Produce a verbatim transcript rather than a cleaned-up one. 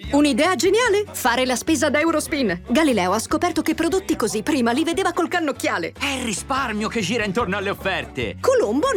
Un'idea geniale? Fare la spesa da Eurospin. Galileo ha scoperto che prodotti così prima li vedeva col cannocchiale. È il risparmio che gira intorno alle offerte. Colombo